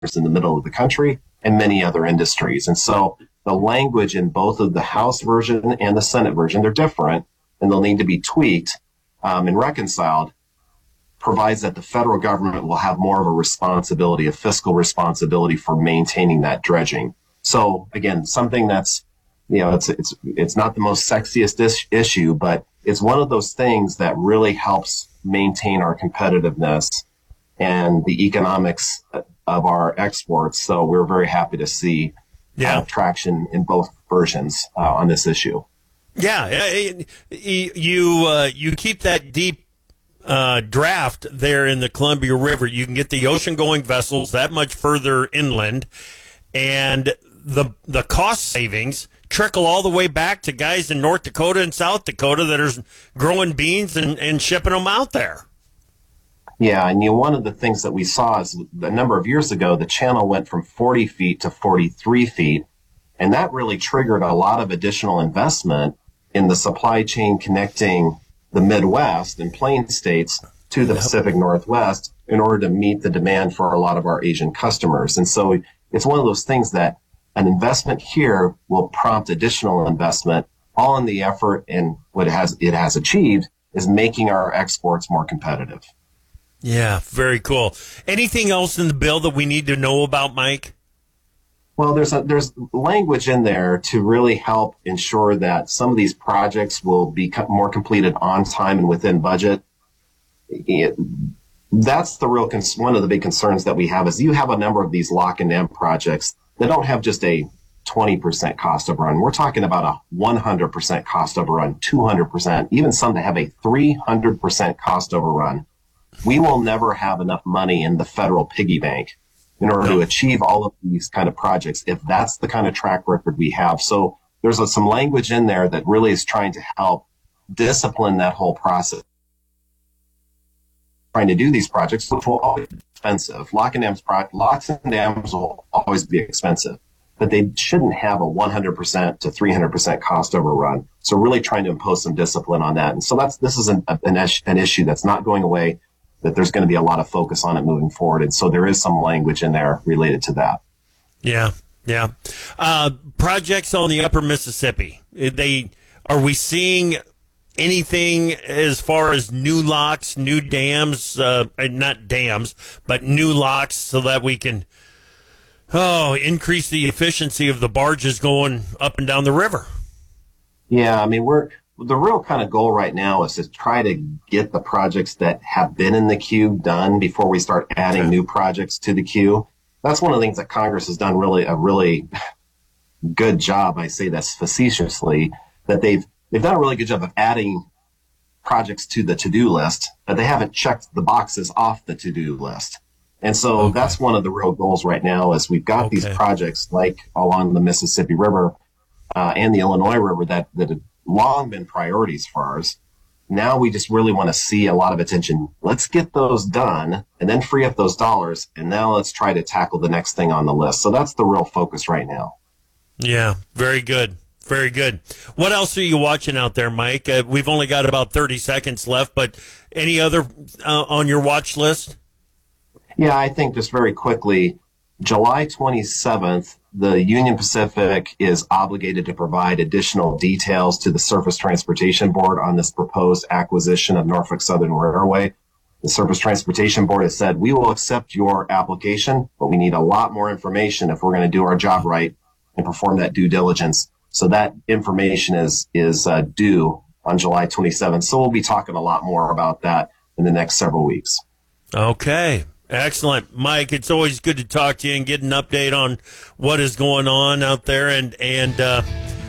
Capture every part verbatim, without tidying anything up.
in the middle of the country and many other industries. And so the language in both of the House version and the Senate version, they're different, and they'll need to be tweaked um, and reconciled, provides that the federal government will have more of a responsibility, a fiscal responsibility for maintaining that dredging. So again, something that's, you know, it's it's it's not the most sexiest is- issue, but it's one of those things that really helps maintain our competitiveness and the economics of our exports. So we're very happy to see yeah. uh, traction in both versions uh, on this issue. Yeah, you uh, you keep that deep uh, draft there in the Columbia River. You can get the ocean-going vessels that much further inland, and the the cost savings trickle all the way back to guys in North Dakota and South Dakota that are growing beans and, and shipping them out there. Yeah, and you know, one of the things that we saw is a number of years ago, the channel went from forty feet to forty-three feet, and that really triggered a lot of additional investment in the supply chain connecting the Midwest and Plain states to the Yep. Pacific Northwest in order to meet the demand for a lot of our Asian customers. And so it's one of those things that an investment here will prompt additional investment, all in the effort, and what it has it has achieved is making our exports more competitive. Yeah, very cool. Anything else in the bill that we need to know about, Mike? Well, there's a, there's language in there to really help ensure that some of these projects will be co- more completed on time and within budget. It, that's the real cons- one of the big concerns that we have is you have a number of these lock and dam projects that don't have just a twenty percent cost overrun. We're talking about a one hundred percent cost overrun, two hundred percent, even some that have a three hundred percent cost overrun. We will never have enough money in the federal piggy bank in order to achieve all of these kind of projects if that's the kind of track record we have. So there's a, some language in there that really is trying to help discipline that whole process. Trying to do these projects will always be expensive. Lock and dams, pro- locks and dams will always be expensive, but they shouldn't have a one hundred percent to three hundred percent cost overrun. So really trying to impose some discipline on that. And so that's, this is an, an, an issue that's not going away, that there's going to be a lot of focus on it moving forward. And so there is some language in there related to that. Yeah, yeah. Uh, projects on the upper Mississippi, they are we seeing anything as far as new locks, new dams, uh, not dams, but new locks so that we can, oh, increase the efficiency of the barges going up and down the river? Yeah, I mean, we're, the real kind of goal right now is to try to get the projects that have been in the queue done before we start adding new projects to the queue. That's one of the things that Congress has done really a really good job. I say that facetiously, that they've they've done a really good job of adding projects to the to-do list, but they haven't checked the boxes off the to-do list. And so okay. that's one of the real goals right now is we've got okay. these projects like along the Mississippi River uh, and the Illinois River that that have long been priorities for ours. Now we just really want to see a lot of attention. Let's get those done and then free up those dollars. And now let's try to tackle the next thing on the list. So that's the real focus right now. Yeah, very good. Very good. What else are you watching out there, Mike? Uh, we've only got about thirty seconds left, but any other uh, on your watch list? Yeah, I think just very quickly, July twenty-seventh, the Union Pacific is obligated to provide additional details to the Surface Transportation Board on this proposed acquisition of Norfolk Southern Railway. The Surface Transportation Board has said, we will accept your application, but we need a lot more information if we're going to do our job right and perform that due diligence. So that information is, is uh, due on July twenty-seventh. So we'll be talking a lot more about that in the next several weeks. Okay. Excellent. Mike, it's always good to talk to you and get an update on what is going on out there. And, and uh,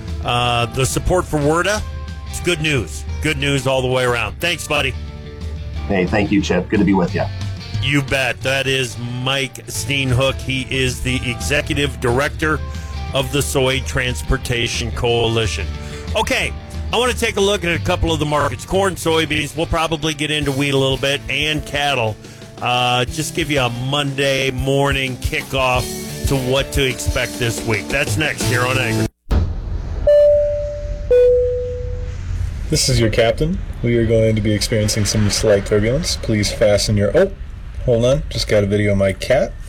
uh, the support for WRDA, it's good news. Good news all the way around. Thanks, buddy. Hey, thank you, Chip. Good to be with you. You bet. That is Mike Steenhoek. He is the executive director of the Soy Transportation Coalition. Okay, I want to take a look at a couple of the markets. Corn, soybeans, we'll probably get into wheat a little bit, and cattle. Uh, just give you a Monday morning kickoff to what to expect this week. That's next here on Agri. This is your captain. We are going to be experiencing some slight turbulence. Please fasten your... Oh, hold on. Just got a video of my cat.